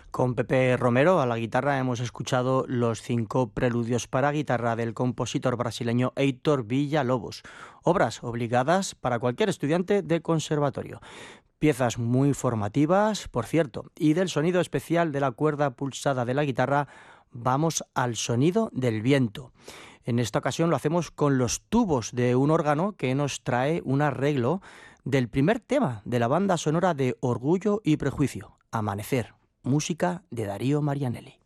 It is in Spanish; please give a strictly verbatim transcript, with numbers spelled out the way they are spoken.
Con Pepe Romero a la guitarra hemos escuchado los cinco preludios para guitarra del compositor brasileño Heitor Villa-Lobos, obras obligadas para cualquier estudiante de conservatorio. Piezas muy formativas, por cierto, y del sonido especial de la cuerda pulsada de la guitarra vamos al sonido del viento. En esta ocasión lo hacemos con los tubos de un órgano que nos trae un arreglo del primer tema de la banda sonora de Orgullo y Prejuicio, Amanecer, música de Darío Marianelli.